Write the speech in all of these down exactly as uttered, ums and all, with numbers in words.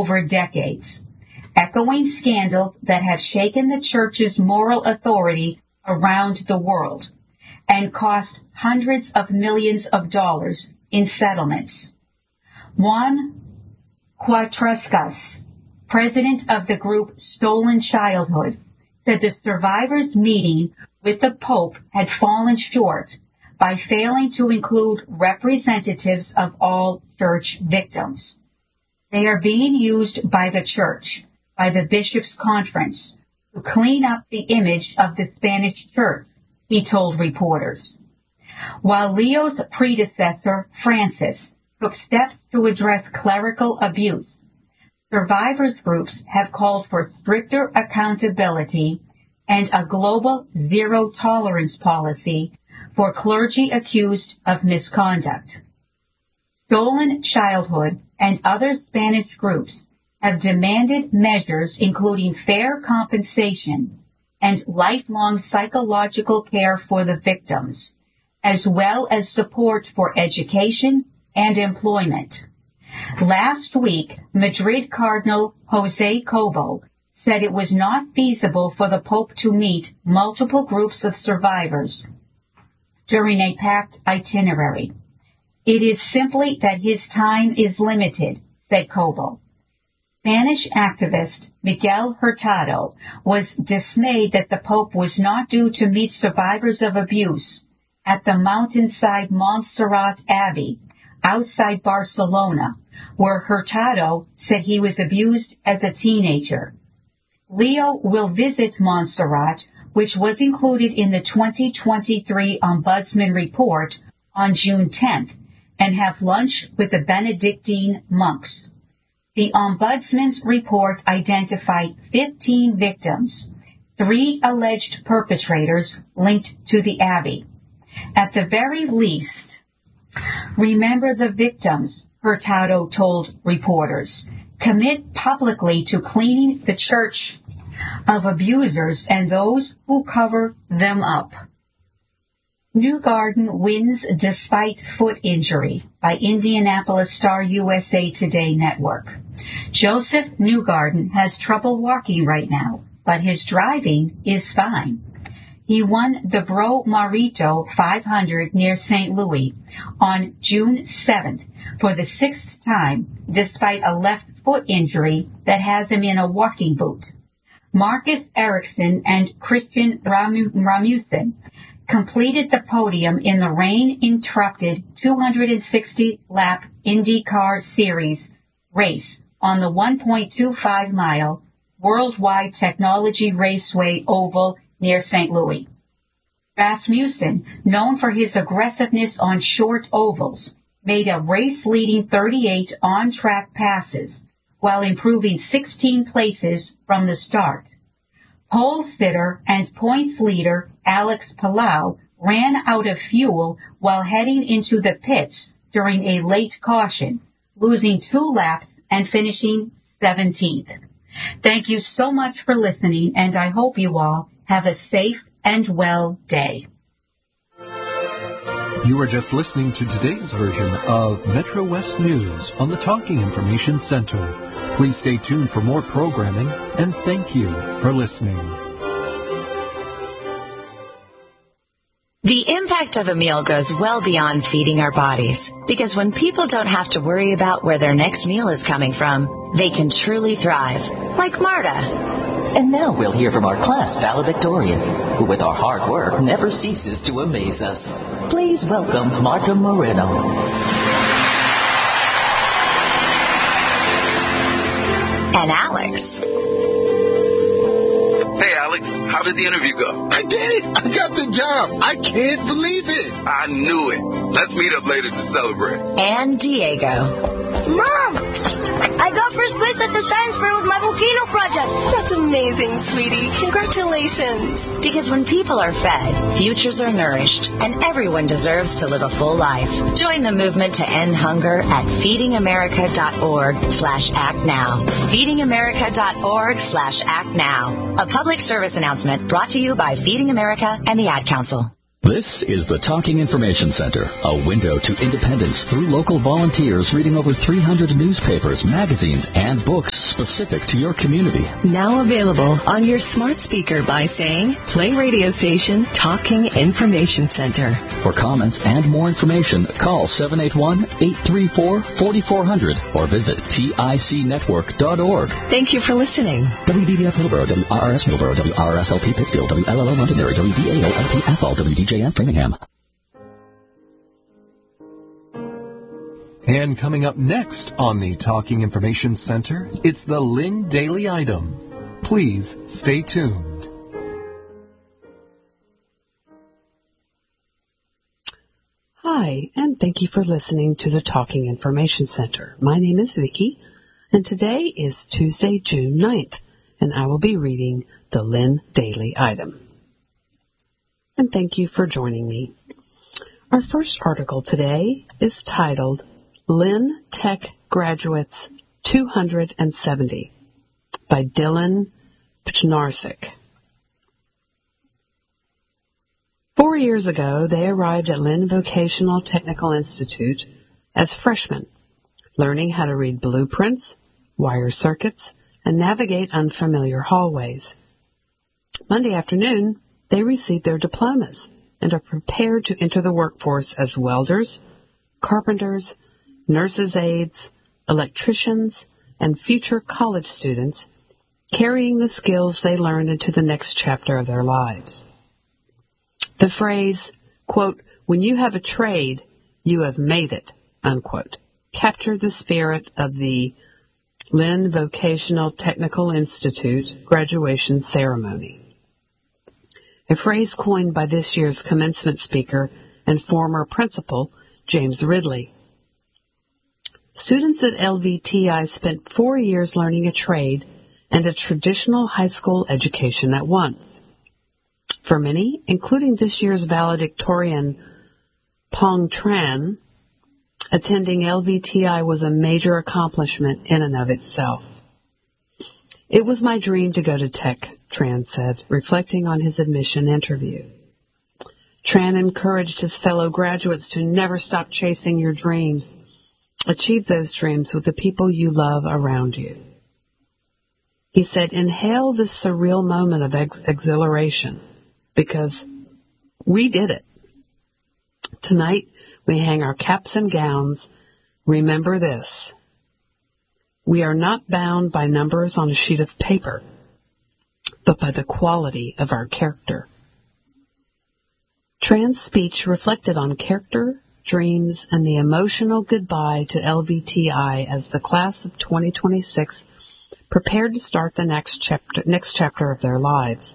over decades, echoing scandals that have shaken the church's moral authority around the world and cost hundreds of millions of dollars in settlements. Juan Quatrescas, president of the group Stolen Childhood, said the survivors' meeting with the Pope had fallen short by failing to include representatives of all church victims. They are being used by the church, by the Bishops' Conference, to clean up the image of the Spanish church, he told reporters. While Leo's predecessor, Francis, took steps to address clerical abuse, survivors groups have called for stricter accountability and a global zero-tolerance policy for clergy accused of misconduct. Stolen Childhood and other Spanish groups have demanded measures including fair compensation and lifelong psychological care for the victims, as well as support for education and employment. Last week, Madrid Cardinal Jose Cobo said it was not feasible for the Pope to meet multiple groups of survivors during a packed itinerary. It is simply that his time is limited, said Cobo. Spanish activist Miguel Hurtado was dismayed that the Pope was not due to meet survivors of abuse at the mountainside Montserrat Abbey outside Barcelona, where Hurtado said he was abused as a teenager. Leo will visit Montserrat, which was included in the twenty twenty-three Ombudsman report, on June tenth, and have lunch with the Benedictine monks. The Ombudsman's report identified fifteen victims, three alleged perpetrators linked to the Abbey. At the very least, remember the victims, Hurtado told reporters. Commit publicly to cleaning the church of abusers and those who cover them up. Newgarden wins despite foot injury by Indianapolis Star U S A Today Network. Joseph Newgarden has trouble walking right now, but his driving is fine. He won the Bro Marito five hundred near Saint Louis on June seventh for the sixth time, despite a left foot injury that has him in a walking boot. Marcus Ericsson and Christian Ramu- Ramussen completed the podium in the rain-interrupted two hundred sixty lap IndyCar Series race on the one point two five mile Worldwide Technology Raceway Oval near Saint Louis. Rasmussen, known for his aggressiveness on short ovals, made a race-leading thirty-eight on-track passes while improving sixteen places from the start. Pole sitter and points leader Alex Palau ran out of fuel while heading into the pits during a late caution, losing two laps and finishing seventeenth. Thank you so much for listening, and I hope you all have a safe and well day. You are just listening to today's version of Metro West News on the Talking Information Center. Please stay tuned for more programming, and thank you for listening. The impact of a meal goes well beyond feeding our bodies, because when people don't have to worry about where their next meal is coming from, they can truly thrive, like Marta. And now we'll hear from our class valedictorian, who with our hard work never ceases to amaze us. Please welcome Marta Moreno. And Alex. Hey, Alex, how did the interview go? I did it! I got the job! I can't believe it! I knew it. Let's meet up later to celebrate. And Diego. Mom! I got first place at the science fair with my volcano project. That's amazing, sweetie. Congratulations. Because when people are fed, futures are nourished, and everyone deserves to live a full life. Join the movement to end hunger at feedingamerica.org slash act now. feedingamerica.org slash act now. A public service announcement brought to you by Feeding America and the Ad Council. This is the Talking Information Center, a window to independence through local volunteers reading over three hundred newspapers, magazines, and books specific to your community. Now available on your smart speaker by saying, play radio station Talking Information Center. For comments and more information, call seven eight one, eight three four, four four zero zero or visit tic network dot org. Thank you for listening. W B B F Middleborough, W R R S Middleborough, W R R S L P Pittsfield, W L L O Londonderry, W V A O L P Athol, W D J F Framingham. And coming up next on the Talking Information Center, it's the Lynn Daily Item. Please stay tuned. Hi, and thank you for listening to the Talking Information Center. My name is Vicki, and today is Tuesday, June ninth, and I will be reading the Lynn Daily Item. And thank you for joining me. Our first article today is titled, Lynn Tech Graduates two hundred seventy by Dylan Pchnarsik. Four years ago, they arrived at Lynn Vocational Technical Institute as freshmen, learning how to read blueprints, wire circuits, and navigate unfamiliar hallways. Monday afternoon, they received their diplomas and are prepared to enter the workforce as welders, carpenters, nurses' aides, electricians, and future college students, carrying the skills they learned into the next chapter of their lives. The phrase, quote, when you have a trade, you have made it, unquote, captured the spirit of the Lynn Vocational Technical Institute graduation ceremony. A phrase coined by this year's commencement speaker and former principal, James Ridley. Students at L V T I spent four years learning a trade and a traditional high school education at once. For many, including this year's valedictorian Pong Tran, attending L V T I was a major accomplishment in and of itself. It was my dream to go to Tech, Tran said, reflecting on his admission interview. Tran encouraged his fellow graduates to never stop chasing your dreams. Achieve those dreams with the people you love around you. He said, inhale this surreal moment of ex- exhilaration, because we did it. Tonight, we hang our caps and gowns. Remember this. We are not bound by numbers on a sheet of paper, but by the quality of our character. Tran's speech reflected on character, dreams, and the emotional goodbye to L V T I as the class of twenty twenty-six prepared to start the next chapter, next chapter of their lives.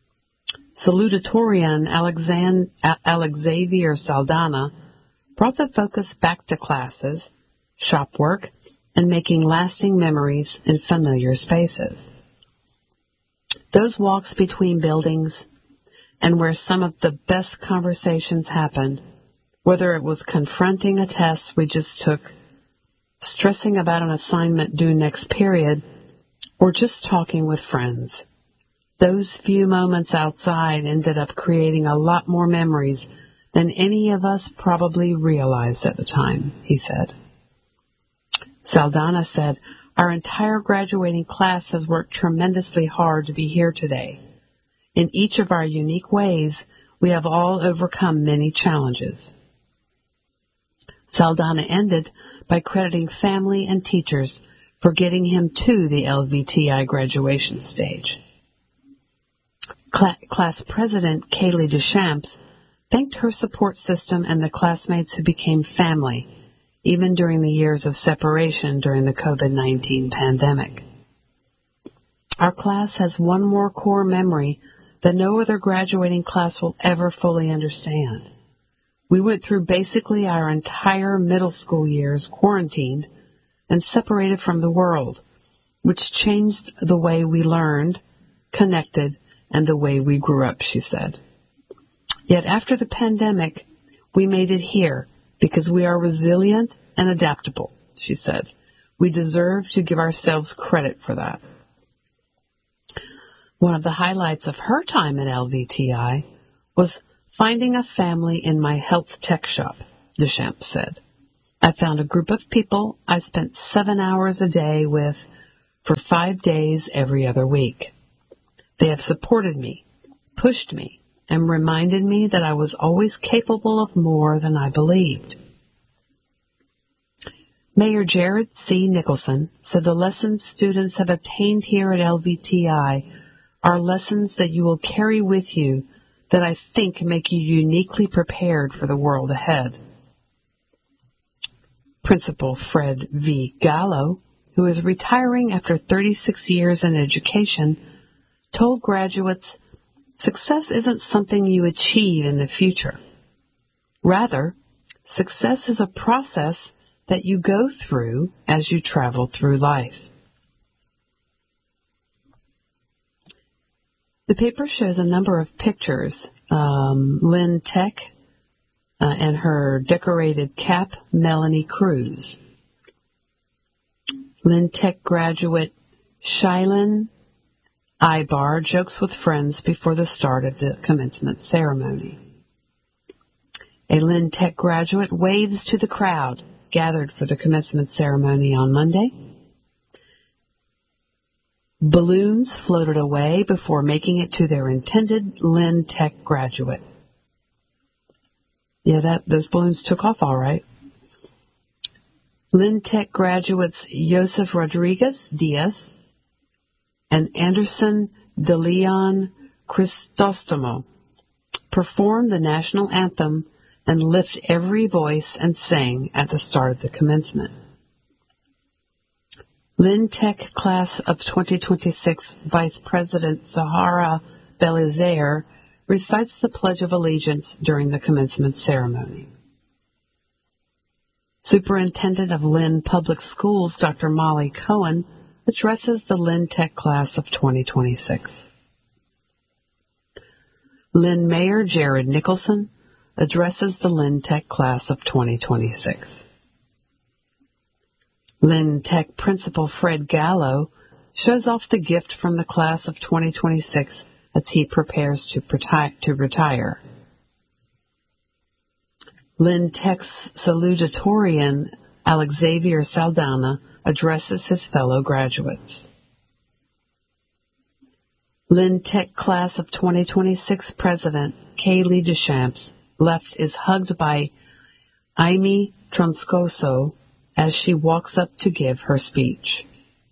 Salutatorian Alexand- Alexavier Saldana brought the focus back to classes, shop work, and making lasting memories in familiar spaces. Those walks between buildings and where some of the best conversations happened, whether it was confronting a test we just took, stressing about an assignment due next period, or just talking with friends. Those few moments outside ended up creating a lot more memories than any of us probably realized at the time, he said. Saldana said, our entire graduating class has worked tremendously hard to be here today. In each of our unique ways, we have all overcome many challenges. Saldana ended by crediting family and teachers for getting him to the L V T I graduation stage. Cla- class president Kaylee Deschamps thanked her support system and the classmates who became family, even during the years of separation during the covid nineteen pandemic. Our class has one more core memory that no other graduating class will ever fully understand. We went through basically our entire middle school years quarantined and separated from the world, which changed the way we learned, connected, and the way we grew up, she said. Yet after the pandemic, we made it here because we are resilient and adaptable, she said. We deserve to give ourselves credit for that. One of the highlights of her time at L V T I was Finding a family in my health tech shop, Deschamps said. I found a group of people I spent seven hours a day with for five days every other week. They have supported me, pushed me, and reminded me that I was always capable of more than I believed. Mayor Jared C. Nicholson said the lessons students have obtained here at L V T I are lessons that you will carry with you that I think make you uniquely prepared for the world ahead. Principal Fred V. Gallo, who is retiring after thirty-six years in education, told graduates, success isn't something you achieve in the future. Rather, success is a process that you go through as you travel through life. The paper shows a number of pictures. Um, Lynn Tech uh, and her decorated cap, Melanie Cruz. Lynn Tech graduate Shylin Ibar jokes with friends before the start of the commencement ceremony. A Lynn Tech graduate waves to the crowd gathered for the commencement ceremony on Monday. Balloons floated away before making it to their intended Lynn Tech graduate. Yeah, that those balloons took off all right. Lynn Tech graduates Joseph Rodriguez Diaz and Anderson de Leon Cristostomo performed the national anthem and lift every voice and sang at the start of the commencement. Lynn Tech class of twenty twenty-six Vice President Sahara Belizaire recites the Pledge of Allegiance during the commencement ceremony. Superintendent of Lynn Public Schools, Doctor Molly Cohen, addresses the Lynn Tech class of twenty twenty-six. Lynn Mayor Jared Nicholson addresses the Lynn Tech class of twenty twenty-six. Lynn Tech Principal Fred Gallo shows off the gift from the class of twenty twenty-six as he prepares to, preti- to retire. Lynn Tech's salutatorian, Alexavier Saldana, addresses his fellow graduates. Lynn Tech class of twenty twenty-six President Kaylee Deschamps left is hugged by Amy Tronscoso as she walks up to give her speech.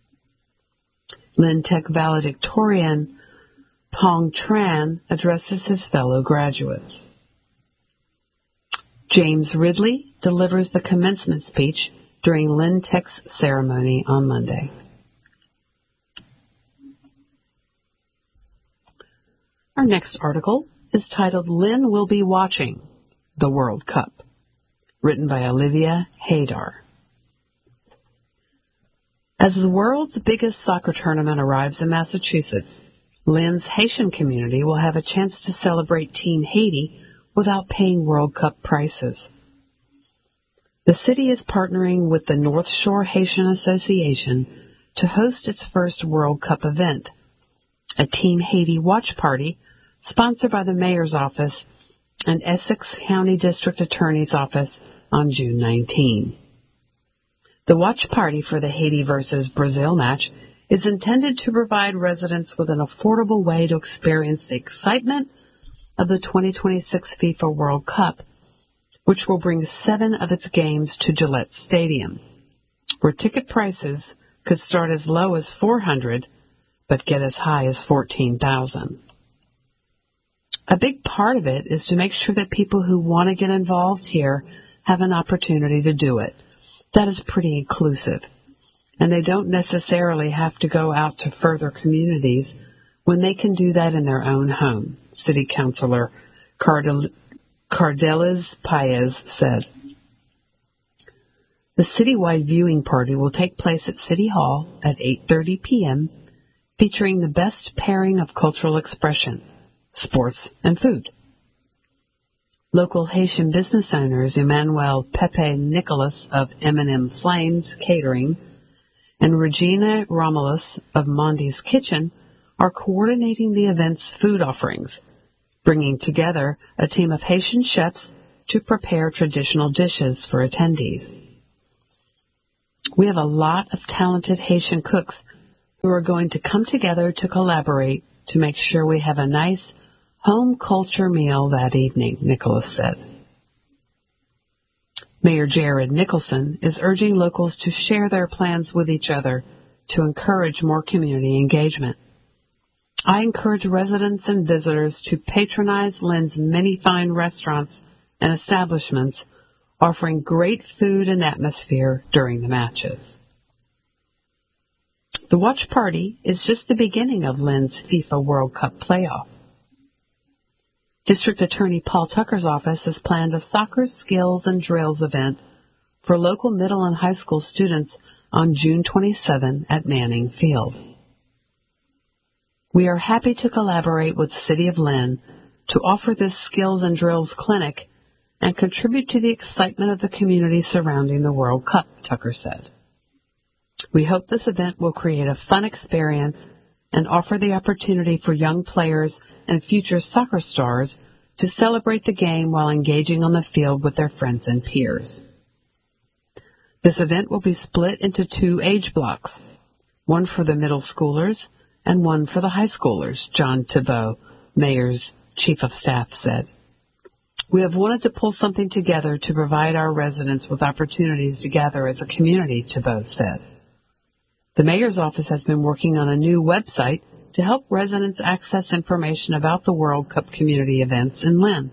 Lynn Tech valedictorian Pong Tran addresses his fellow graduates. James Ridley delivers the commencement speech during Lynn Tech's ceremony on Monday. Our next article is titled Lynn Will Be Watching the World Cup, written by Olivia Haydar. As the world's biggest soccer tournament arrives in Massachusetts, Lynn's Haitian community will have a chance to celebrate Team Haiti without paying World Cup prices. The city is partnering with the North Shore Haitian Association to host its first World Cup event, a Team Haiti watch party sponsored by the Mayor's Office and Essex County District Attorney's Office on June nineteenth. The watch party for the Haiti versus Brazil match is intended to provide residents with an affordable way to experience the excitement of the twenty twenty-six FIFA World Cup, which will bring seven of its games to Gillette Stadium, where ticket prices could start as low as four hundred dollars but get as high as fourteen thousand dollars. A big part of it is to make sure that people who want to get involved here have an opportunity to do it. That is pretty inclusive, and they don't necessarily have to go out to further communities when they can do that in their own home, City Councilor Cardel- Cardelis Paez said. The citywide viewing party will take place at City Hall at eight thirty p.m., featuring the best pairing of cultural expression, sports, and food. Local Haitian business owners Emmanuel Pepe Nicholas of M and M Flames Catering and Regina Romulus of Mondi's Kitchen are coordinating the event's food offerings, bringing together a team of Haitian chefs to prepare traditional dishes for attendees. We have a lot of talented Haitian cooks who are going to come together to collaborate to make sure we have a nice home culture meal that evening, Nicholas said. Mayor Jared Nicholson is urging locals to share their plans with each other to encourage more community engagement. I encourage residents and visitors to patronize Lynn's many fine restaurants and establishments offering great food and atmosphere during the matches. The watch party is just the beginning of Lynn's FIFA World Cup playoff. District Attorney Paul Tucker's office has planned a soccer skills and drills event for local middle and high school students on June twenty-seventh at Manning Field. We are happy to collaborate with the City of Lynn to offer this skills and drills clinic and contribute to the excitement of the community surrounding the World Cup, Tucker said. We hope this event will create a fun experience and offer the opportunity for young players and future soccer stars to celebrate the game while engaging on the field with their friends and peers. This event will be split into two age blocks, one for the middle schoolers and one for the high schoolers, John Thibault, Mayor's Chief of Staff, said. We have wanted to pull something together to provide our residents with opportunities to gather as a community, Thibault said. The Mayor's office has been working on a new website to help residents access information about the World Cup community events in Lynn.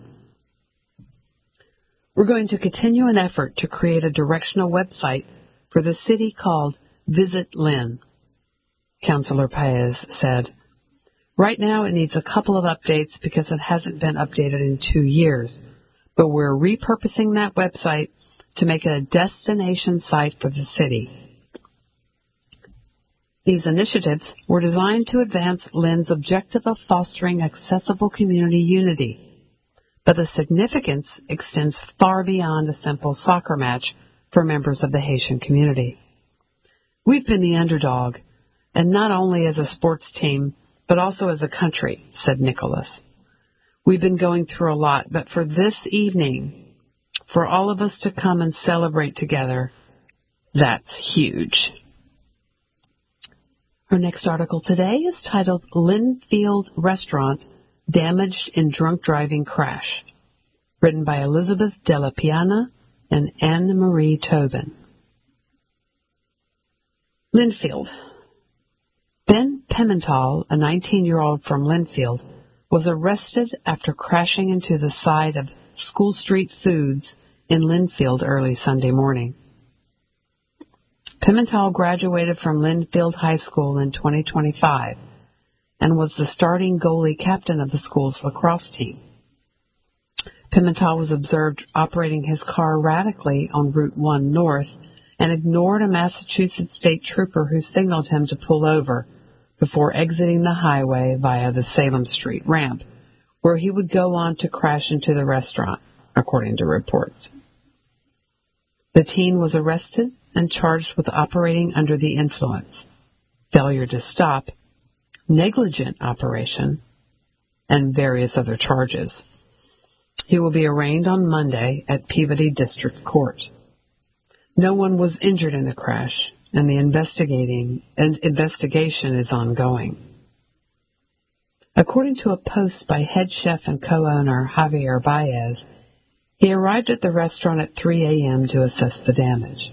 We're going to continue an effort to create a directional website for the city called Visit Lynn, Councilor Paez said. Right now it needs a couple of updates because it hasn't been updated in two years, but we're repurposing that website to make it a destination site for the city. These initiatives were designed to advance Lynn's objective of fostering accessible community unity, but the significance extends far beyond a simple soccer match for members of the Haitian community. We've been the underdog, and not only as a sports team, but also as a country, said Nicholas. We've been going through a lot, but for this evening, for all of us to come and celebrate together, that's huge. Our next article today is titled Linfield Restaurant Damaged in Drunk Driving Crash, written by Elizabeth Della Piana and Anne-Marie Tobin. Linfield. Ben Pimental, a nineteen-year-old from Linfield, was arrested after crashing into the side of School Street Foods in Linfield early Sunday morning. Pimental graduated from Linfield High School in twenty twenty-five and was the starting goalie captain of the school's lacrosse team. Pimental was observed operating his car radically on Route one North and ignored a Massachusetts state trooper who signaled him to pull over before exiting the highway via the Salem Street ramp, where he would go on to crash into the restaurant, according to reports. The teen was arrested and charged with operating under the influence, failure to stop, negligent operation, and various other charges. He will be arraigned on Monday at Peabody District Court. No one was injured in the crash, and the investigating and investigation is ongoing. According to a post by head chef and co-owner Javier Baez, he arrived at the restaurant at three a.m. to assess the damage.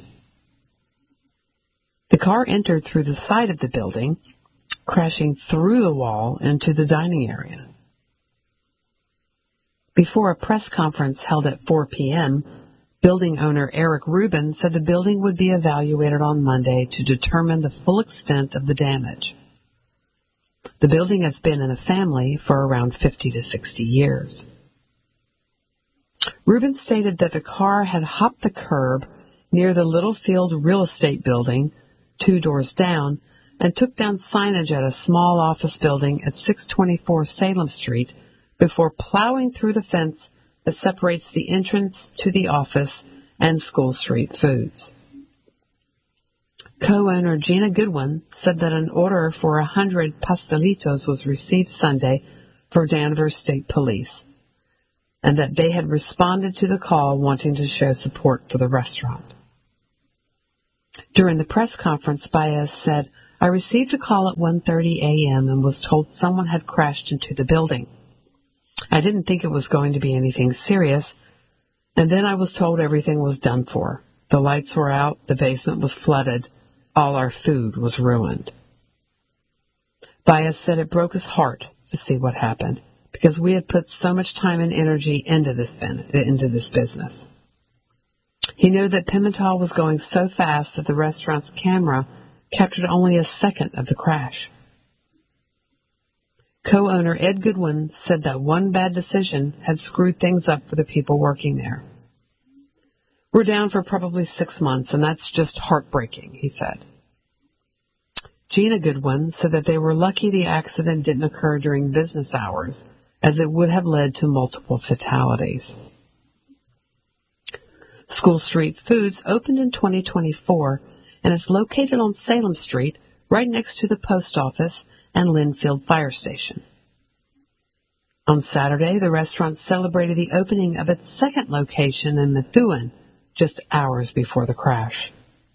The car entered through the side of the building, crashing through the wall into the dining area. Before a press conference held at four p.m., building owner Eric Rubin said the building would be evaluated on Monday to determine the full extent of the damage. The building has been in the family for around fifty to sixty years. Rubin stated that the car had hopped the curb near the Littlefield Real Estate Building, two doors down, and took down signage at a small office building at six twenty-four Salem Street before plowing through the fence that separates the entrance to the office and School Street Foods. Co-owner Gina Goodwin said that an order for a hundred pastelitos was received Sunday for Danvers State Police, and that they had responded to the call wanting to show support for the restaurant. During the press conference, Baez said, "I received a call at one thirty a.m. and was told someone had crashed into the building. I didn't think it was going to be anything serious, and then I was told everything was done for. The lights were out, the basement was flooded, all our food was ruined." Baez said it broke his heart to see what happened, because we had put so much time and energy into this, into this business. He knew that Pimentel was going so fast that the restaurant's camera captured only a second of the crash. Co-owner Ed Goodwin said that one bad decision had screwed things up for the people working there. "We're down for probably six months, and that's just heartbreaking," he said. Gina Goodwin said that they were lucky the accident didn't occur during business hours, as it would have led to multiple fatalities. School Street Foods opened in twenty twenty-four and is located on Salem Street, right next to the post office and Linfield Fire Station. On Saturday, the restaurant celebrated the opening of its second location in Methuen, just hours before the crash.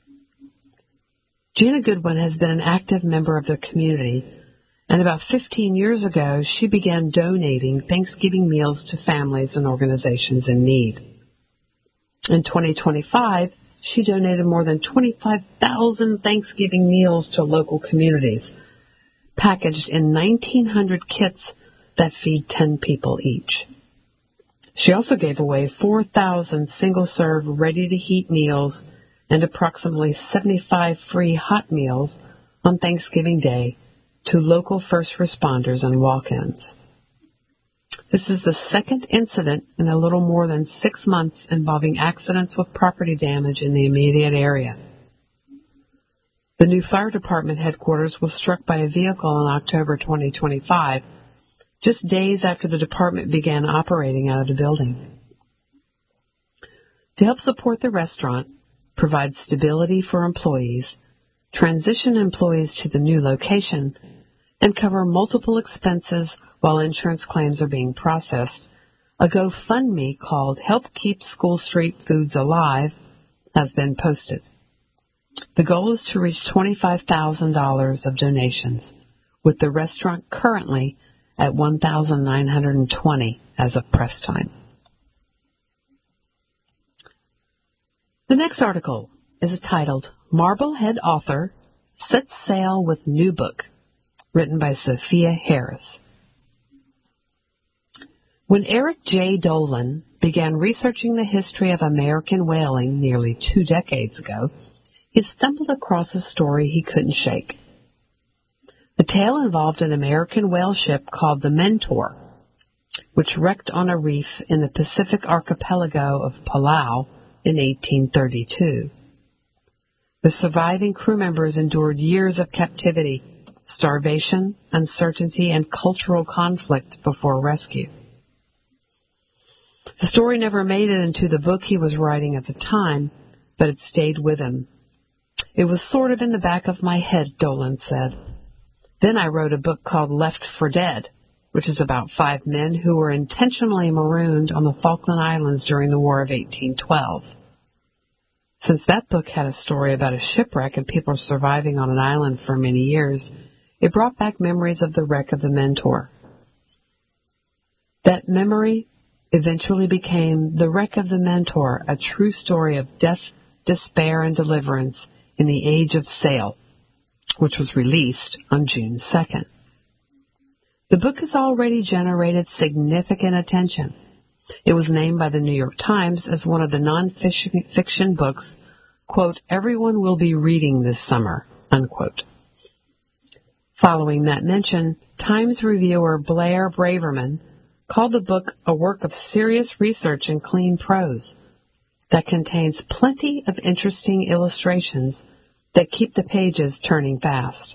Gina Goodwin has been an active member of the community, and about fifteen years ago, she began donating Thanksgiving meals to families and organizations in need. In twenty twenty-five, she donated more than twenty-five thousand Thanksgiving meals to local communities, packaged in nineteen hundred kits that feed ten people each. She also gave away four thousand single-serve, ready-to-heat meals and approximately seventy-five free hot meals on Thanksgiving Day to local first responders and walk-ins. This is the second incident in a little more than six months involving accidents with property damage in the immediate area. The new fire department headquarters was struck by a vehicle in October twenty twenty-five, just days after the department began operating out of the building. To help support the restaurant, provide stability for employees, transition employees to the new location, and cover multiple expenses while insurance claims are being processed, a GoFundMe called Help Keep School Street Foods Alive has been posted. The goal is to reach twenty-five thousand dollars of donations, with the restaurant currently at one thousand nine hundred twenty dollars as of press time. The next article is titled Marblehead Author Sets Sail with New Book, written by Sophia Harris. When Eric J. Dolan began researching the history of American whaling nearly two decades ago, he stumbled across a story he couldn't shake. The tale involved an American whale ship called the Mentor, which wrecked on a reef in the Pacific archipelago of Palau in eighteen thirty-two. The surviving crew members endured years of captivity, starvation, uncertainty, and cultural conflict before rescue. The story never made it into the book he was writing at the time, but it stayed with him. "It was sort of in the back of my head," Dolan said. "Then I wrote a book called Left for Dead, which is about five men who were intentionally marooned on the Falkland Islands during the War of eighteen twelve. Since that book had a story about a shipwreck and people surviving on an island for many years, it brought back memories of the wreck of the Mentor. That memory eventually became The Wreck of the Mentor, a true story of death, despair, and deliverance in the Age of Sail, which was released on June second. The book has already generated significant attention. It was named by the New York Times as one of the non-fiction books, quote, everyone will be reading this summer, unquote. Following that mention, Times reviewer Blair Braverman called the book a work of serious research and clean prose that contains plenty of interesting illustrations that keep the pages turning fast.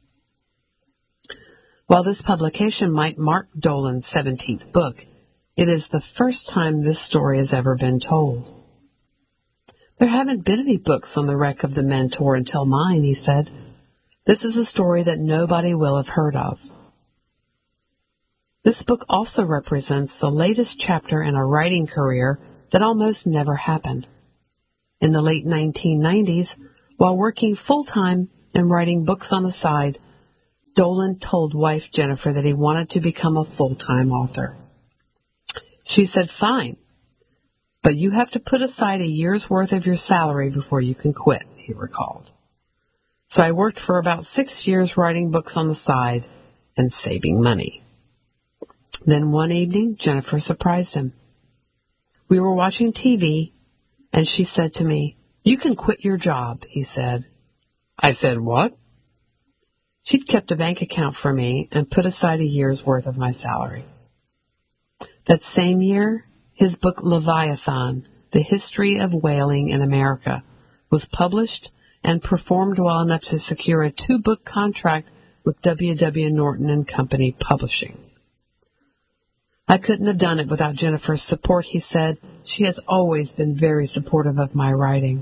While this publication might mark Dolan's seventeenth book, it is the first time this story has ever been told. There haven't been any books on the wreck of the Mentor until mine, he said. This is a story that nobody will have heard of. This book also represents the latest chapter in a writing career that almost never happened. In the late nineteen nineties, while working full-time and writing books on the side, Dolan told wife Jennifer that he wanted to become a full-time author. She said, "Fine, but you have to put aside a year's worth of your salary before you can quit," he recalled. "So I worked for about six years writing books on the side and saving money." Then one evening, Jennifer surprised him. We were watching T V, and she said to me, "You can quit your job," he said. I said, "What?" She'd kept a bank account for me and put aside a year's worth of my salary. That same year, his book Leviathan, The History of Whaling in America, was published and performed well enough to secure a two-book contract with W W Norton and Company Publishing. "I couldn't have done it without Jennifer's support," he said. "She has always been very supportive of my writing."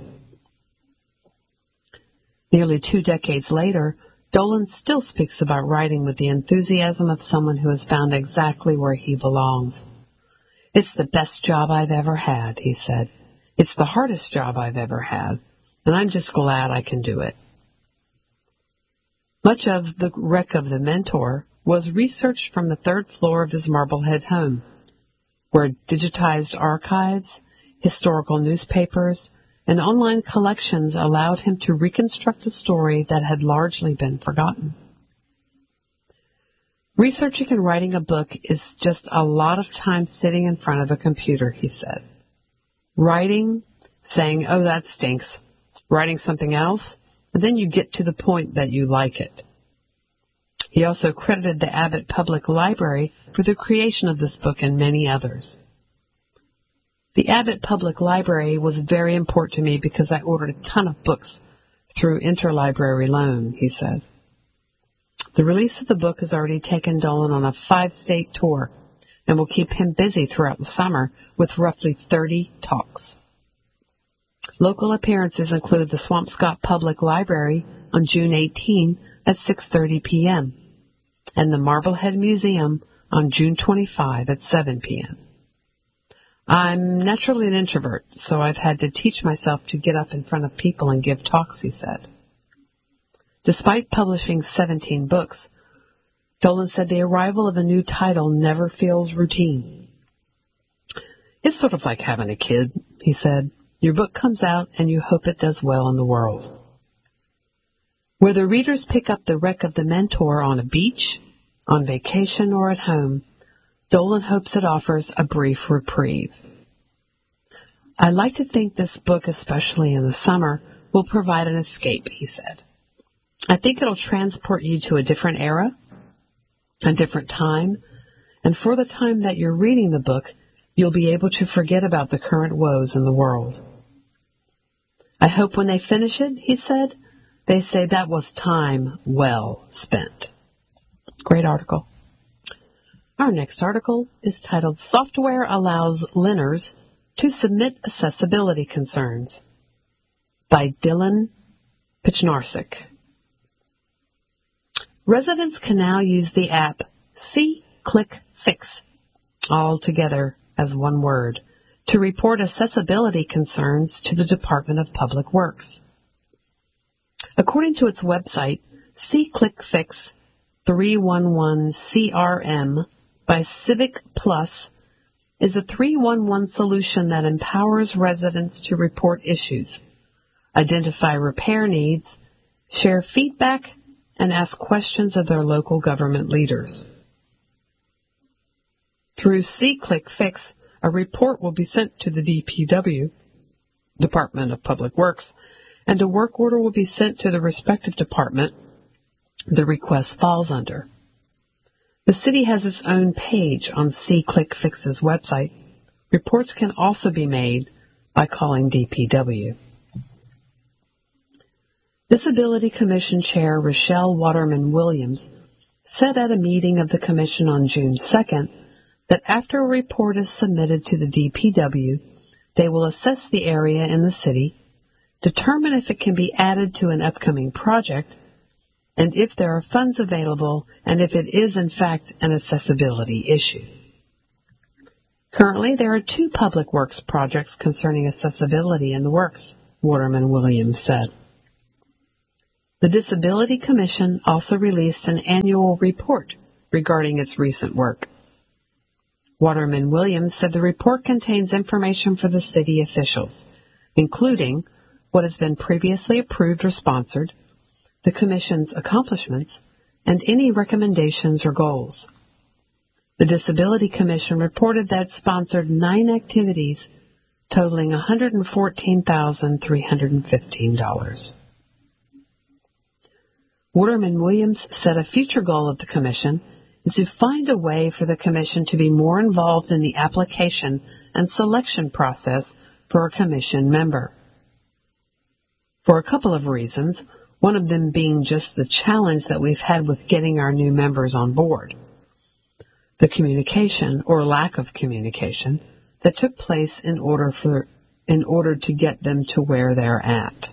Nearly two decades later, Dolan still speaks about writing with the enthusiasm of someone who has found exactly where he belongs. "It's the best job I've ever had," he said. "It's the hardest job I've ever had, and I'm just glad I can do it." Much of The Wreck of the Mentor was researched from the third floor of his Marblehead home, where digitized archives, historical newspapers, and online collections allowed him to reconstruct a story that had largely been forgotten. "Researching and writing a book is just a lot of time sitting in front of a computer," he said. "Writing, saying, 'Oh, that stinks,' writing something else, and then you get to the point that you like it." He also credited the Abbott Public Library for the creation of this book and many others. "The Abbott Public Library was very important to me because I ordered a ton of books through Interlibrary Loan," he said. The release of the book has already taken Dolan on a five-state tour and will keep him busy throughout the summer with roughly thirty talks. Local appearances include the Swampscott Public Library on June eighteenth at six thirty p.m. and the Marblehead Museum on June twenty-fifth at seven p.m. "I'm naturally an introvert, so I've had to teach myself to get up in front of people and give talks," he said. Despite publishing seventeen books, Dolan said the arrival of a new title never feels routine. "It's sort of like having a kid," he said. "Your book comes out and you hope it does well in the world." Whether readers pick up The Wreck of the Mentor on a beach, on vacation, or at home, Dolan hopes it offers a brief reprieve. "I like to think this book, especially in the summer, will provide an escape," he said. "I think it'll transport you to a different era, a different time, and for the time that you're reading the book, you'll be able to forget about the current woes in the world. I hope when they finish it," he said, "they say that was time well spent." Great article. Our next article is titled "Software Allows Learners to Submit Accessibility Concerns" by Dylan Pichnarczyk. Residents can now use the app SeeClickFix, all together as one word, to report accessibility concerns to the Department of Public Works. According to its website, SeeClickFix three one one C R M by Civic Plus is a three one one solution that empowers residents to report issues, identify repair needs, share feedback, and ask questions of their local government leaders. Through SeeClickFix, a report will be sent to the D P W, Department of Public Works, and a work order will be sent to the respective department the request falls under. The city has its own page on SeeClickFix's website. Reports can also be made by calling D P W. Disability Commission Chair Rochelle Waterman Williams said at a meeting of the Commission on June second that after a report is submitted to the D P W, they will assess the area in the city, determine if it can be added to an upcoming project, and if there are funds available, and if it is in fact an accessibility issue. Currently, there are two public works projects concerning accessibility in the works, Waterman Williams said. The Disability Commission also released an annual report regarding its recent work. Waterman Williams said the report contains information for the city officials, including what has been previously approved or sponsored, the Commission's accomplishments, and any recommendations or goals. The Disability Commission reported that it sponsored nine activities totaling one hundred fourteen thousand three hundred fifteen dollars. Waterman Williams said a future goal of the Commission is to find a way for the Commission to be more involved in the application and selection process for a Commission member. For a couple of reasons, one of them being just the challenge that we've had with getting our new members on board. The communication, or lack of communication, that took place in order for in order to get them to where they're at.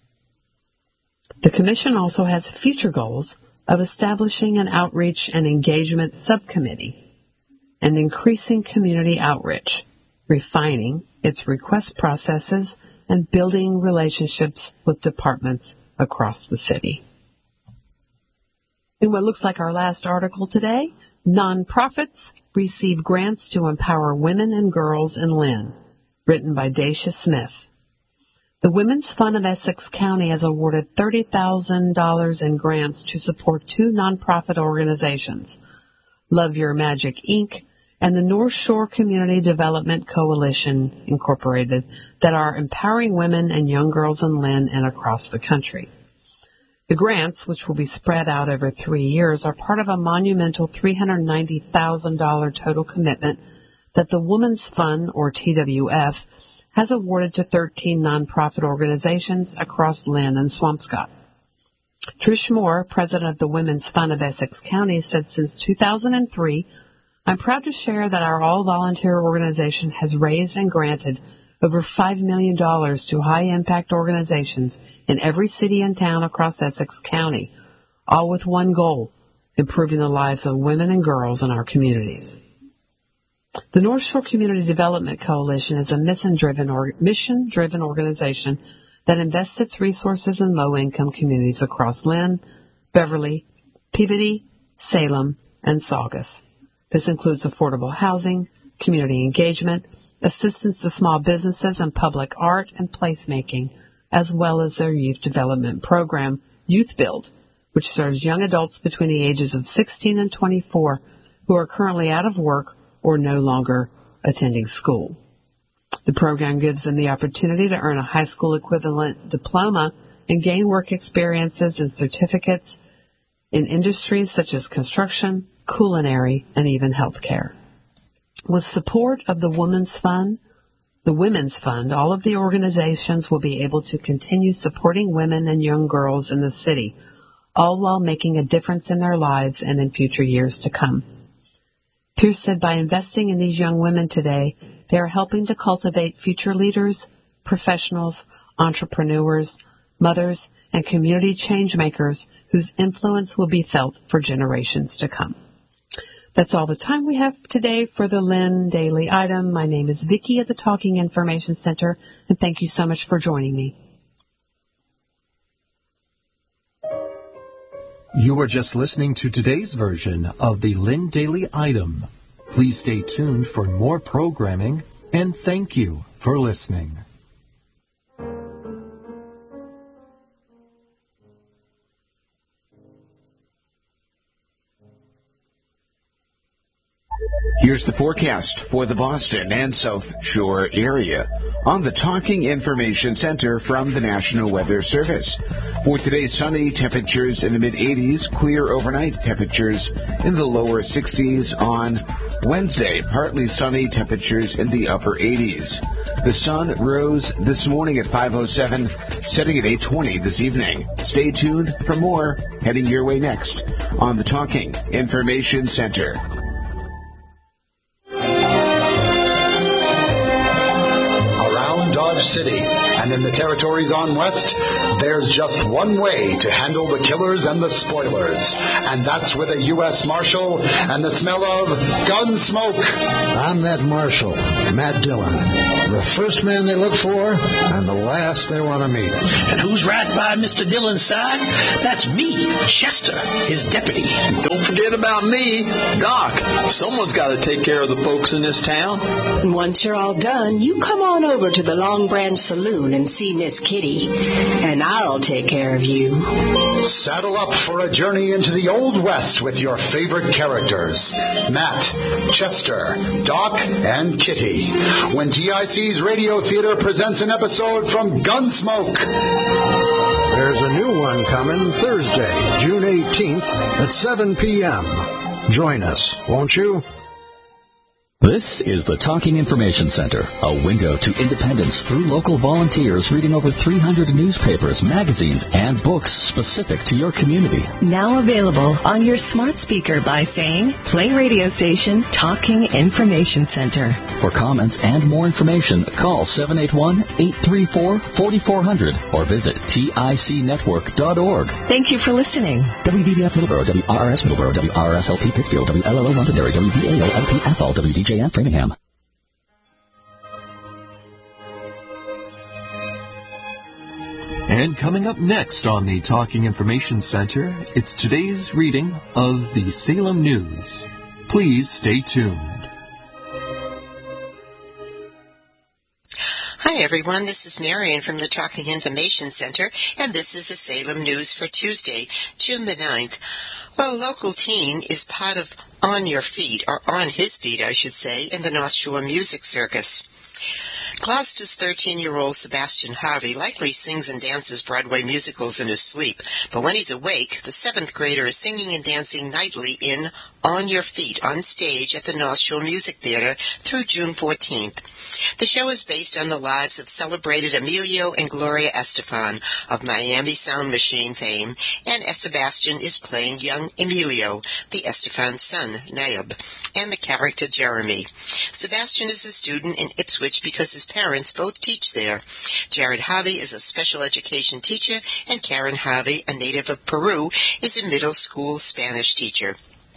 The Commission also has future goals of establishing an outreach and engagement subcommittee and increasing community outreach, refining its request processes, and building relationships with departments across the city. In what looks like our last article today, nonprofits receive grants to empower women and girls in Lynn, written by Dacia Smith. The Women's Fund of Essex County has awarded thirty thousand dollars in grants to support two nonprofit organizations, Love Your Magic, Incorporated and the North Shore Community Development Coalition, Incorporated, that are empowering women and young girls in Lynn and across the country. The grants, which will be spread out over three years, are part of a monumental three hundred ninety thousand dollars total commitment that the Women's Fund, or T W F, has awarded to thirteen nonprofit organizations across Lynn and Swampscott. Trish Moore, president of the Women's Fund of Essex County, said since two thousand three, I'm proud to share that our all-volunteer organization has raised and granted over five million dollars to high-impact organizations in every city and town across Essex County, all with one goal, improving the lives of women and girls in our communities. The North Shore Community Development Coalition is a mission-driven or, mission-driven organization that invests its resources in low-income communities across Lynn, Beverly, Peabody, Salem, and Saugus. This includes affordable housing, community engagement, assistance to small businesses and public art and placemaking, as well as their youth development program, Youth Build, which serves young adults between the ages of sixteen and twenty-four who are currently out of work or no longer attending school. The program gives them the opportunity to earn a high school equivalent diploma and gain work experiences and certificates in industries such as construction, culinary, and even healthcare. With support of the Women's Fund, the Women's Fund, all of the organizations will be able to continue supporting women and young girls in the city, all while making a difference in their lives and in future years to come. Pierce said by investing in these young women today, they are helping to cultivate future leaders, professionals, entrepreneurs, mothers, and community change makers whose influence will be felt for generations to come. That's all the time we have today for the Lynn Daily Item. My name is Vicki at the Talking Information Center, and thank you so much for joining me. You are just listening to today's version of the Lynn Daily Item. Please stay tuned for more programming, and thank you for listening. Here's the forecast for the Boston and South Shore area on the Talking Information Center from the National Weather Service. For today, sunny, temperatures in the mid-eighties, clear overnight, temperatures in the lower sixties on Wednesday. Partly sunny, temperatures in the upper eighties. The sun rose this morning at five oh seven, setting at eight twenty this evening. Stay tuned for more heading your way next on the Talking Information Center. Dodge City and in the territories on west, There's just one way to handle the killers and the spoilers, and that's with a U S Marshal and the smell of gun smoke. I'm that Marshal, Matt Dillon, the first man they look for and the last they want to meet. And who's right by Mister Dillon's side? That's me, Chester, his deputy. Don't forget about me, Doc. Someone's got to take care of the folks in this town. Once you're all done, you come on over to the Long Branch Saloon and see Miss Kitty, and I'll take care of you. Saddle up for a journey into the Old West with your favorite characters, Matt, Chester, Doc, and Kitty, when T I C's Radio Theater presents an episode from Gunsmoke. There's a new one coming Thursday, June eighteenth at seven p.m. Join us, won't you? This is the Talking Information Center, a window to independence through local volunteers reading over three hundred newspapers, magazines, and books specific to your community. Now available on your smart speaker by saying, play radio station Talking Information Center. For comments and more information, call seven eight one, eight three four, four four zero zero or visit tic network dot org. Thank you for listening. W D B F Middleborough, W R R S Middleborough, W R R S L P Pittsfield, W L L O Londonderry, W D A O L P Athol, W D J F Framingham. And coming up next on the Talking Information Center, it's today's reading of the Salem News. Please stay tuned. Hi everyone, this is Marion from the Talking Information Center, and this is the Salem News for Tuesday, June the ninth. Well, a local teen is part of On Your Feet, or On His Feet, I should say, in the North Shore Music Circus. Gloucester's thirteen-year-old Sebastian Harvey likely sings and dances Broadway musicals in his sleep, but when he's awake, the seventh grader is singing and dancing nightly in On Your Feet on stage at the North Shore Music Theater through June fourteenth. The show is based on the lives of celebrated Emilio and Gloria Estefan of Miami Sound Machine fame, and Sebastian is playing young Emilio, the Estefan son, Naib, and the character Jeremy. Sebastian is a student in Ipswich because his parents both teach there. Jared Harvey is a special education teacher, and Karen Harvey, a native of Peru, is a middle school Spanish teacher.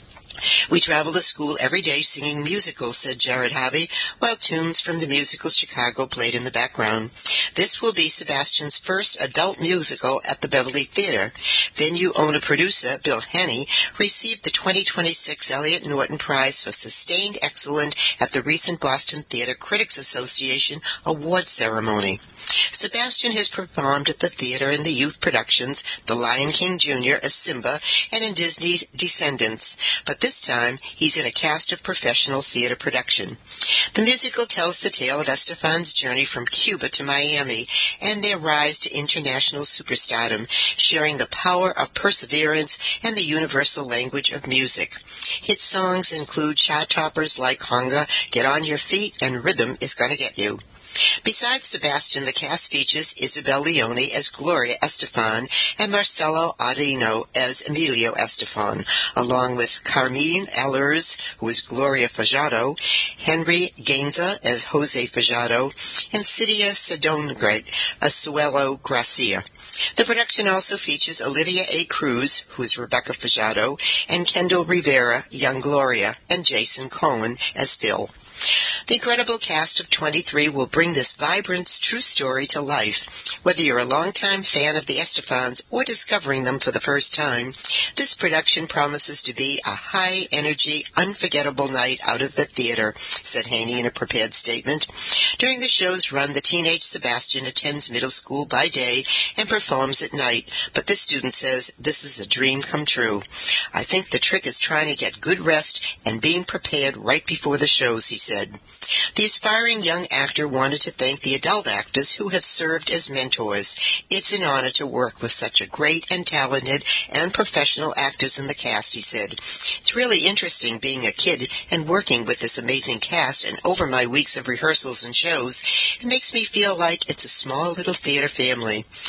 We travel to school every day singing musicals, said Jared Harvey, while tunes from the musical Chicago played in the background. This will be Sebastian's first adult musical at the Beverly Theater. Venue owner-producer Bill Hanney received the twenty twenty-six Elliott Norton Prize for Sustained Excellence at the recent Boston Theater Critics Association award ceremony. Sebastian has performed at the theater in the youth productions The Lion King Junior as Simba and in Disney's Descendants, but this time he's in a cast of professional theater production. The musical tells the tale of Estefan's journey from Cuba to Miami and their rise to international superstardom, sharing the power of perseverance and the universal language of music. Hit songs include chart toppers like Hunger, Get on Your Feet, and Rhythm is Gonna Get You. Besides Sebastian, the cast features Isabel Leone as Gloria Estefan and Marcelo Audino as Emilio Estefan, along with Carmine Allers, who is Gloria Fajardo, Henry Gainza as Jose Fajardo, and Cydia Sedongret as Suelo Gracia. The production also features Olivia A. Cruz, who is Rebecca Fajardo, and Kendall Rivera, young Gloria, and Jason Cohen as Phil. The incredible cast of twenty-three will bring this vibrant, true story to life. Whether you're a longtime fan of the Estefans or discovering them for the first time, this production promises to be a high-energy, unforgettable night out of the theater, said Haney in a prepared statement. During the show's run, the teenage Sebastian attends middle school by day and performs at night, but this student says this is a dream come true. I think the trick is trying to get good rest and being prepared right before the shows, he said. The aspiring young actor wanted to thank the adult actors who have served as mentors. It's an honor to work with such a great and talented and professional actors in the cast, he said. It's really interesting being a kid and working with this amazing cast, and over my weeks of rehearsals and shows, it makes me feel like it's a small little theater family. I'd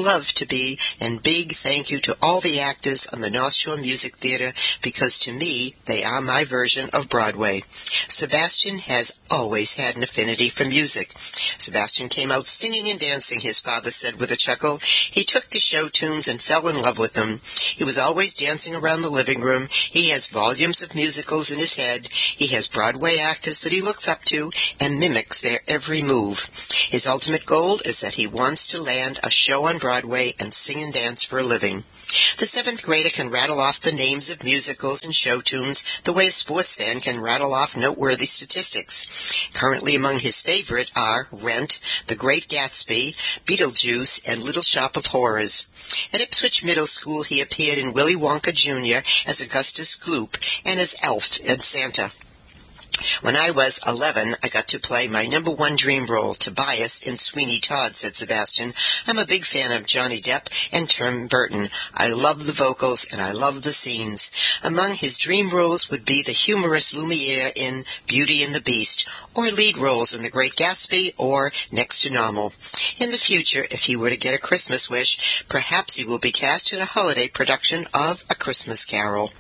love to be, and big thank you to all the actors on the North Shore Music Theater, because to me, they are my version of Broadway. Sebastian has always had an affinity for music. Sebastian came out singing and dancing, his father said with a chuckle. He took to show tunes and fell in love with them. He was always dancing around the living room. He has volumes of musicals in his head. He has Broadway actors that he looks up to and mimics their every move. His ultimate goal is that he wants to land a show on Broadway and sing and dance for a living. The seventh grader can rattle off the names of musicals and show tunes the way a sports fan can rattle off noteworthy statistics. Currently among his favorite are Rent, The Great Gatsby, Beetlejuice, and Little Shop of Horrors. At Ipswich Middle School, he appeared in Willy Wonka Junior as Augustus Gloop and as Elf and Santa. When I was eleven, I got to play my number one dream role, Tobias, in Sweeney Todd, said Sebastian. I'm a big fan of Johnny Depp and Tim Burton. I love the vocals and I love the scenes. Among his dream roles would be the humorous Lumiere in Beauty and the Beast, or lead roles in The Great Gatsby or Next to Normal. In the future, if he were to get a Christmas wish, perhaps he will be cast in a holiday production of A Christmas Carol.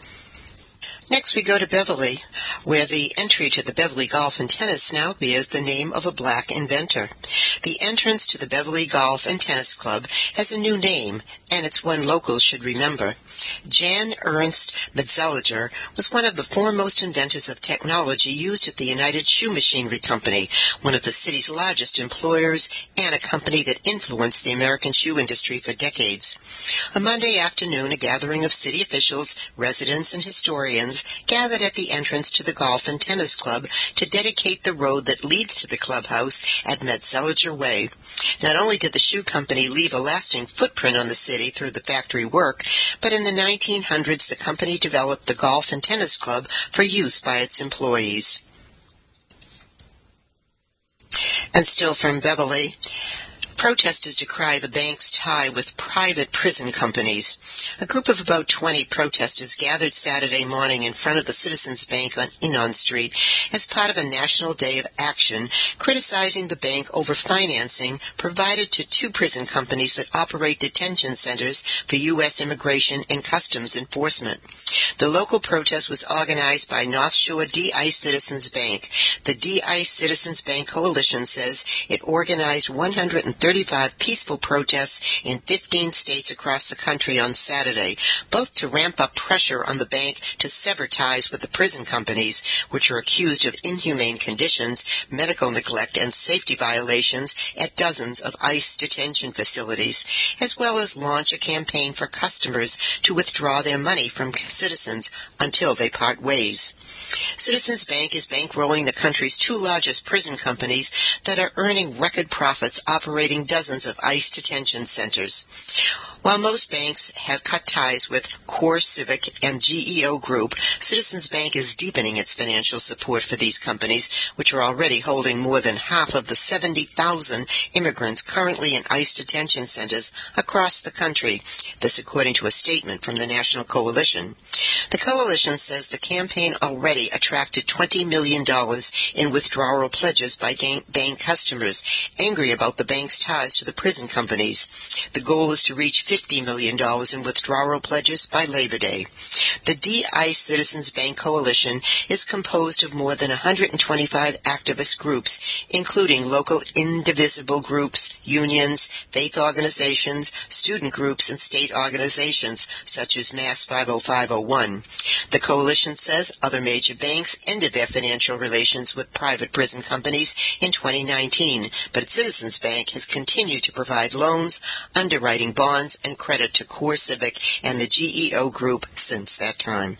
Next we go to Beverly, where the entry to the Beverly Golf and Tennis now bears the name of a black inventor. The entrance to the Beverly Golf and Tennis Club has a new name, and it's one locals should remember. Jan Ernst Metzelliger was one of the foremost inventors of technology used at the United Shoe Machinery Company, one of the city's largest employers and a company that influenced the American shoe industry for decades. A Monday afternoon, a gathering of city officials, residents, and historians gathered at the entrance to the Golf and Tennis Club to dedicate the road that leads to the clubhouse at Metzelliger Way. Not only did the shoe company leave a lasting footprint on the city through the factory work, but in the nineteen hundreds the company developed the Golf and Tennis Club for use by its employees. And still from Beverly, protesters decry the bank's tie with private prison companies. A group of about twenty protesters gathered Saturday morning in front of the Citizens Bank on Enon Street as part of a national day of action, criticizing the bank over financing provided to two prison companies that operate detention centers for U S Immigration and Customs Enforcement. The local protest was organized by North Shore D-ICE Citizens Bank. The D-ICE Citizens Bank Coalition says it organized one hundred thirty-five peaceful protests in fifteen states across the country on Saturday, both to ramp up pressure on the bank to sever ties with the prison companies, which are accused of inhumane conditions, medical neglect, and safety violations at dozens of ICE detention facilities, as well as launch a campaign for customers to withdraw their money from citizens until they part ways. Citizens Bank is bankrolling the country's two largest prison companies that are earning record profits operating dozens of ICE detention centers. While most banks have cut ties with Core Civic and G E O Group, Citizens Bank is deepening its financial support for these companies, which are already holding more than half of the seventy thousand immigrants currently in ICE detention centers across the country. This according to a statement from the National Coalition. The coalition says the campaign already attracted twenty million dollars in withdrawal pledges by bank customers, angry about the bank's ties to the prison companies. The goal is to reach fifty million dollars in withdrawal pledges by Labor Day. The D-ICE Citizens Bank Coalition is composed of more than one hundred twenty-five activist groups, including local indivisible groups, unions, faith organizations, student groups, and state organizations, such as Mass five oh five oh one. The coalition says other major banks ended their financial relations with private prison companies in twenty nineteen, but Citizens Bank has continued to provide loans, underwriting bonds, and credit to Core Civic and the G E O Group since that time.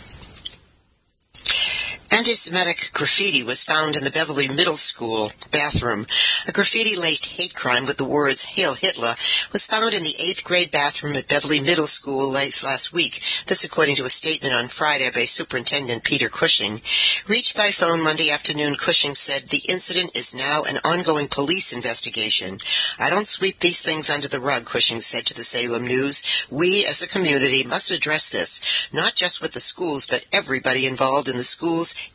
Anti-Semitic graffiti was found in the Beverly Middle School bathroom. A graffiti-laced hate crime with the words Hail Hitler was found in the eighth grade bathroom at Beverly Middle School late last week. This according to a statement on Friday by Superintendent Peter Cushing. Reached by phone Monday afternoon, Cushing said the incident is now an ongoing police investigation. I don't sweep these things under the rug, Cushing said to the Salem News. We as a community must address this, not just with the schools, but everybody involved in the schools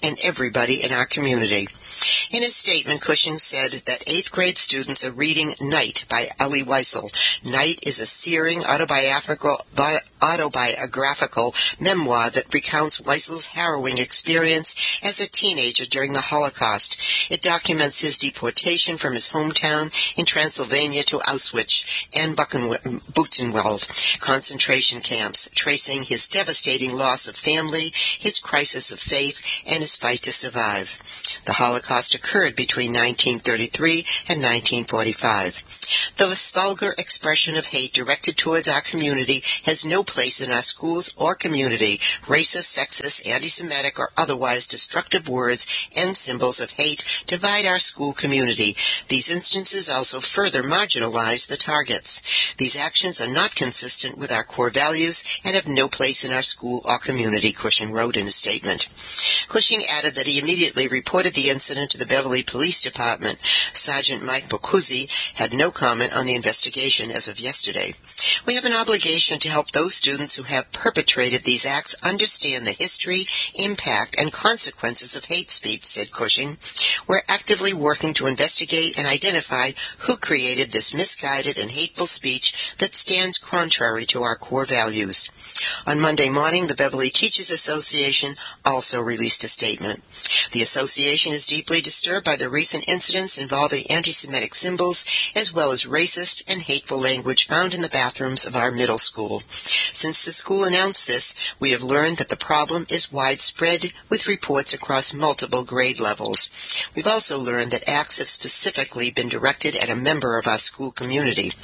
and everybody in our community. In his statement, Cushing said that eighth grade students are reading Night by Elie Wiesel. Night is a searing autobiographical, autobiographical memoir that recounts Wiesel's harrowing experience as a teenager during the Holocaust. It documents his deportation from his hometown in Transylvania to Auschwitz and Buchenwald concentration camps, tracing his devastating loss of family, his crisis of faith, and his fight to survive. The Holocaust occurred between nineteen thirty-three and nineteen forty-five. This vulgar expression of hate directed towards our community has no place in our schools or community. Racist, sexist, anti-Semitic, or otherwise destructive words and symbols of hate divide our school community. These instances also further marginalize the targets. These actions are not consistent with our core values and have no place in our school or community, Cushing wrote in a statement. Cushing added that he immediately reported the incident to the Beverly Police Department. Sergeant Mike Boccuzzi had no comment on the investigation as of yesterday. We have an obligation to help those students who have perpetrated these acts understand the history, impact, and consequences of hate speech, said Cushing. We're actively working to investigate and identify who created this misguided and hateful speech that stands contrary to our core values. On Monday morning, the Beverly Teachers Association also released a statement. The association is deeply disturbed by the recent incidents involving anti-Semitic symbols as well as racist and hateful language found in the bathrooms of our middle school. Since the school announced this, we have learned that the problem is widespread with reports across multiple grade levels. We've also learned that acts have specifically been directed at a member of our school community.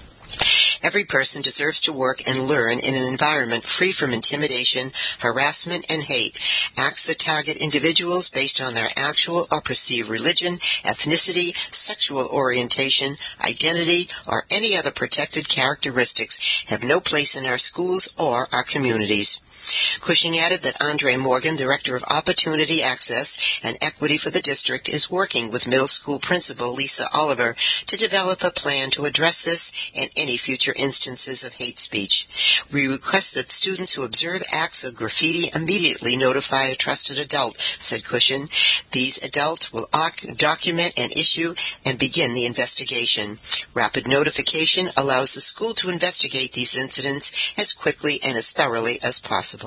Every person deserves to work and learn in an environment free from intimidation, harassment, and hate. Acts that target individuals based on their actual or perceived religion, ethnicity, sexual orientation, identity, or any other protected characteristics have no place in our schools or our communities. Cushing added that Andre Morgan, Director of Opportunity Access and Equity for the district, is working with middle school principal Lisa Oliver to develop a plan to address this and any future instances of hate speech. We request that students who observe acts of graffiti immediately notify a trusted adult, said Cushing. These adults will document an issue and begin the investigation. Rapid notification allows the school to investigate these incidents as quickly and as thoroughly as possible.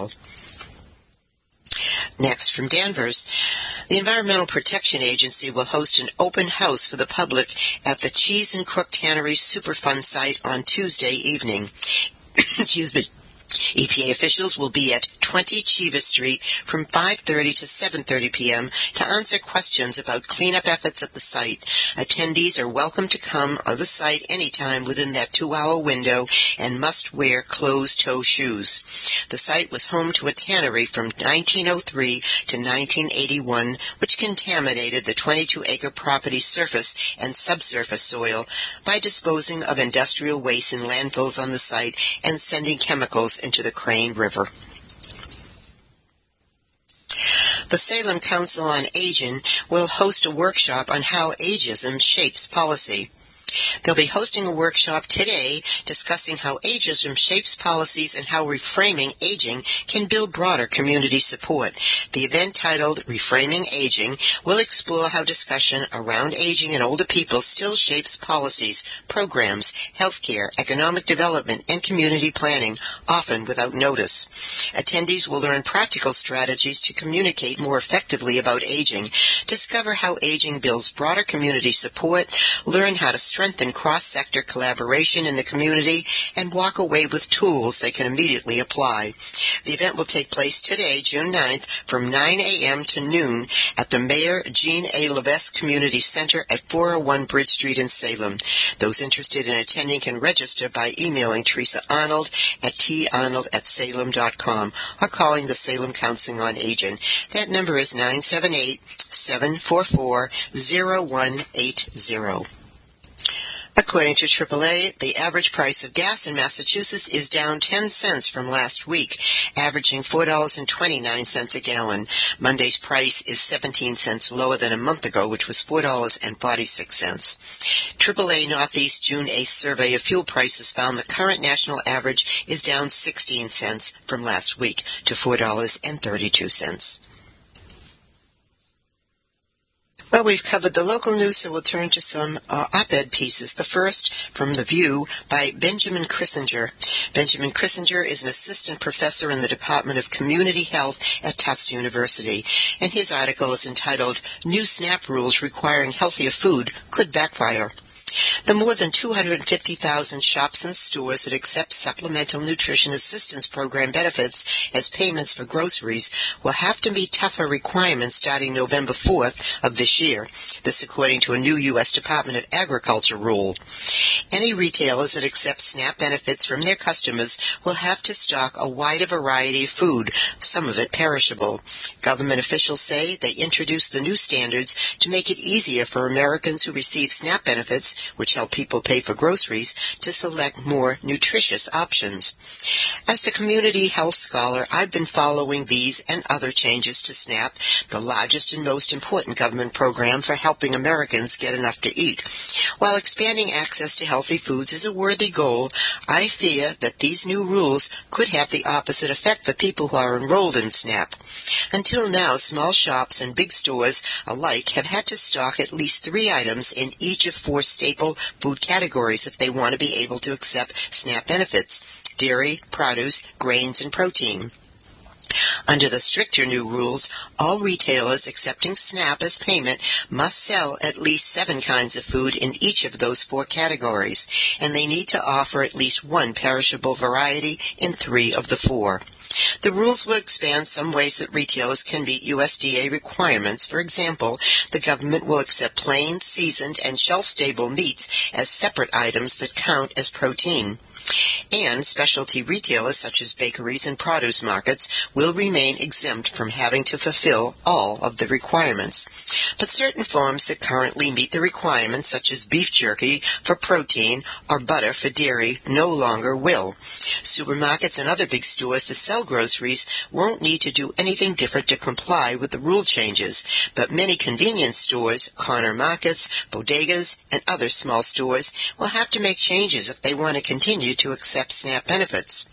Next, from Danvers, the Environmental Protection Agency will host an open house for the public at the Cheese and Crook Tannery Superfund site on Tuesday evening. Excuse me. E P A officials will be at twenty Chivas Street from five thirty to seven thirty p.m. to answer questions about cleanup efforts at the site. Attendees are welcome to come on the site anytime within that two-hour window and must wear closed-toe shoes. The site was home to a tannery from nineteen oh three to nineteen eighty-one, which contaminated the twenty-two acre property's surface and subsurface soil by disposing of industrial waste in landfills on the site and sending chemicals into the Crane River. The Salem Council on Aging will host a workshop on how ageism shapes policy. They'll be hosting a workshop today discussing how ageism shapes policies and how reframing aging can build broader community support. The event, titled Reframing Aging, will explore how discussion around aging and older people still shapes policies, programs, healthcare, economic development, and community planning, often without notice. Attendees will learn practical strategies to communicate more effectively about aging, discover how aging builds broader community support, learn how to strengthen cross-sector collaboration in the community, and walk away with tools they can immediately apply. The event will take place today, June ninth, from nine a.m. to noon at the Mayor Jean A. Levesque Community Center at four oh one Bridge Street in Salem. Those interested in attending can register by emailing Teresa Arnold at t arnold at salem dot com or calling the Salem Council on Aging. That number is nine seven eight, seven four four, zero one eight zero. According to triple A, the average price of gas in Massachusetts is down ten cents from last week, averaging four dollars and twenty-nine cents a gallon. Monday's price is seventeen cents lower than a month ago, which was four dollars and forty-six cents. triple A Northeast June eighth survey of fuel prices found the current national average is down sixteen cents from last week to four dollars and thirty-two cents. Well, we've covered the local news, so we'll turn to some uh, op-ed pieces. The first from The View by Benjamin Krissinger. Benjamin Krissinger is an assistant professor in the Department of Community Health at Tufts University, and his article is entitled, New SNAP Rules Requiring Healthier Food Could Backfire. The more than two hundred fifty thousand shops and stores that accept Supplemental Nutrition Assistance Program benefits as payments for groceries will have to meet tougher requirements starting November fourth of this year. This according to a new U S Department of Agriculture rule. Any retailers that accept SNAP benefits from their customers will have to stock a wider variety of food, some of it perishable. Government officials say they introduced the new standards to make it easier for Americans who receive SNAP benefits, which help people pay for groceries, to select more nutritious options. As the community health scholar, I've been following these and other changes to SNAP, the largest and most important government program for helping Americans get enough to eat. While expanding access to healthy foods is a worthy goal, I fear that these new rules could have the opposite effect for people who are enrolled in SNAP. Until now, small shops and big stores alike have had to stock at least three items in each of four staple food categories if they want to be able to accept SNAP benefits: dairy, produce, grains, and protein. Under the stricter new rules, all retailers accepting SNAP as payment must sell at least seven kinds of food in each of those four categories, and they need to offer at least one perishable variety in three of the four. The rules will expand some ways that retailers can meet U S D A requirements. For example, the government will accept plain, seasoned, and shelf-stable meats as separate items that count as protein. And specialty retailers such as bakeries and produce markets will remain exempt from having to fulfill all of the requirements. But certain farms that currently meet the requirements, such as beef jerky for protein or butter for dairy, no longer will. Supermarkets and other big stores that sell groceries won't need to do anything different to comply with the rule changes, but many convenience stores, corner markets, bodegas, and other small stores will have to make changes if they want to continue to accept SNAP benefits.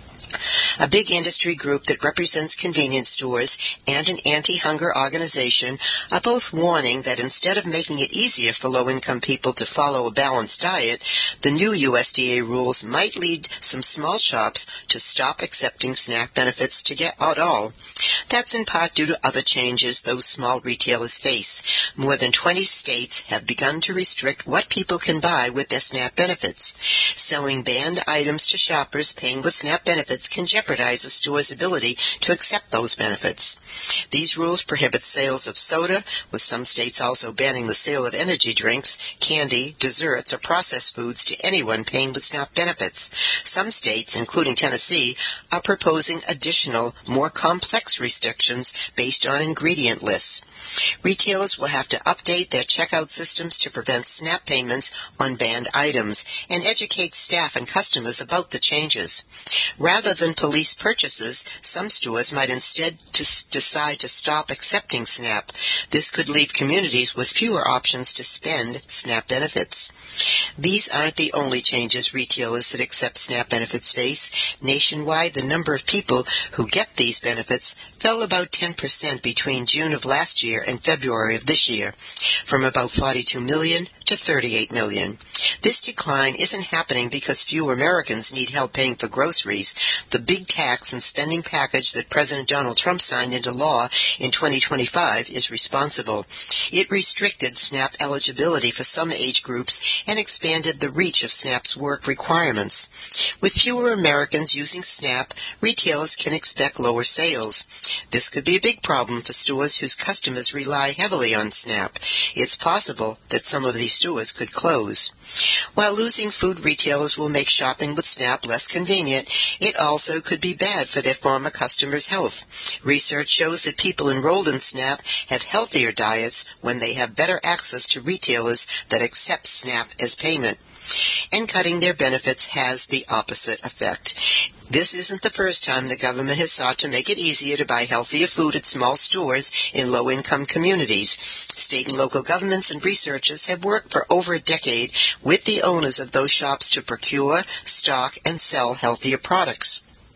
A big industry group that represents convenience stores and an anti-hunger organization are both warning that instead of making it easier for low-income people to follow a balanced diet, the new U S D A rules might lead some small shops to stop accepting SNAP benefits to get at all. That's in part due to other changes those small retailers face. More than twenty states have begun to restrict what people can buy with their SNAP benefits. Selling banned items to shoppers paying with SNAP benefits can jeopardize a store's ability to accept those benefits. These rules prohibit sales of soda, with some states also banning the sale of energy drinks, candy, desserts, or processed foods to anyone paying with SNAP benefits. Some states, including Tennessee, are proposing additional, more complex restrictions based on ingredient lists. Retailers will have to update their checkout systems to prevent SNAP payments on banned items and educate staff and customers about the changes. Rather than police purchases, some stores might instead to decide to stop accepting SNAP. This could leave communities with fewer options to spend SNAP benefits. These aren't the only changes retailers that accept SNAP benefits face. Nationwide, the number of people who get these benefits fell about ten percent between June of last year and February of this year, from about forty-two million to thirty-eight million. This decline isn't happening because fewer Americans need help paying for groceries. The big tax and spending package that President Donald Trump signed into law in twenty twenty-five is responsible. It restricted SNAP eligibility for some age groups and expanded the reach of SNAP's work requirements. With fewer Americans using SNAP, retailers can expect lower sales. This could be a big problem for stores whose customers rely heavily on SNAP. It's possible that some of these stores could close. While losing food retailers will make shopping with SNAP less convenient, it also could be bad for their former customers' health. Research shows that people enrolled in SNAP have healthier diets when they have better access to retailers that accept SNAP as payment. And cutting their benefits has the opposite effect. This isn't the first time the government has sought to make it easier to buy healthier food at small stores in low-income communities. State and local governments and researchers have worked for over a decade with the owners of those shops to procure, stock, and sell healthier products.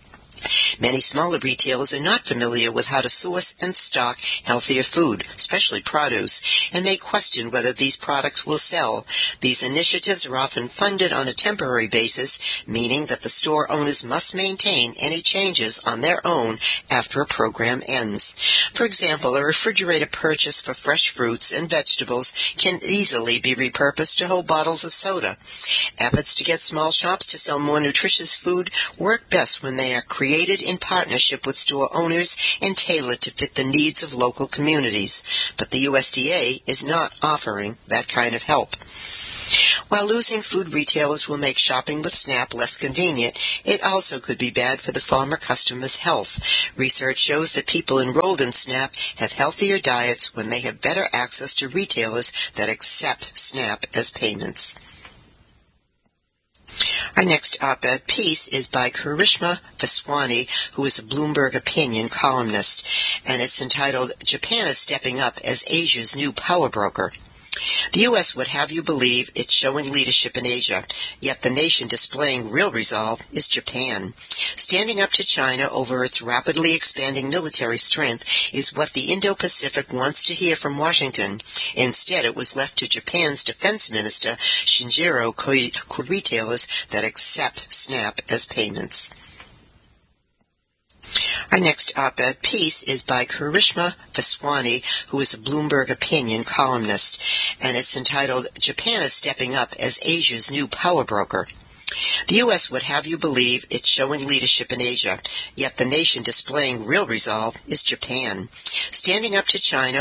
Many smaller retailers are not familiar with how to source and stock healthier food, especially produce, and may question whether these products will sell. These initiatives are often funded on a temporary basis, meaning that the store owners must maintain any changes on their own after a program ends. For example, a refrigerator purchase for fresh fruits and vegetables can easily be repurposed to hold bottles of soda. Efforts to get small shops to sell more nutritious food work best when they are created in partnership with store owners and tailored to fit the needs of local communities. But the U S D A is not offering that kind of help. While losing food retailers will make shopping with SNAP less convenient, it also could be bad for the farmer customers' health. Research shows that people enrolled in SNAP have healthier diets when they have better access to retailers that accept SNAP as payments. Our next op-ed piece is by Karishma Vaswani, who is a Bloomberg opinion columnist, and it's entitled, Japan is Stepping Up as Asia's New Power Broker. The U S would have you believe it's showing leadership in Asia, yet the nation displaying real resolve is Japan. Standing up to China over its rapidly expanding military strength is what the Indo-Pacific wants to hear from Washington. Instead, it was left to Japan's defense minister, Shinjiro Koide, retailers that accept SNAP as payments. Our next op-ed piece is by Karishma Vaswani, who is a Bloomberg opinion columnist, and it's entitled, Japan is Stepping Up as Asia's New Power Broker. The U S would have you believe it's showing leadership in Asia, yet the nation displaying real resolve is Japan. Standing up to China